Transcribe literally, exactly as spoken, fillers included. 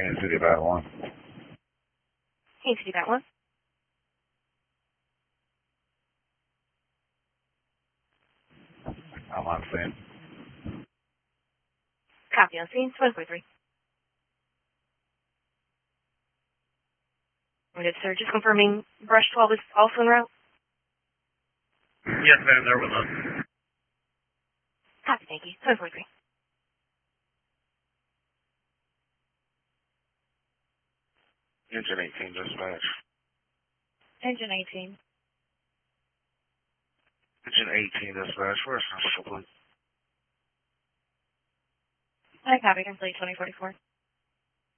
Kansas City Bat one. Kansas City Bat one. I'm on scene. Copy on scene, seven four three. Good, sir. Just confirming Brush twelve is also en route? Yes, ma'am, they're with us. Copy, thank you. seven four three. Engine eighteen, dispatch. Engine eighteen. Engine eighteen, dispatch. Where's the please? I copy, complete twenty forty-four.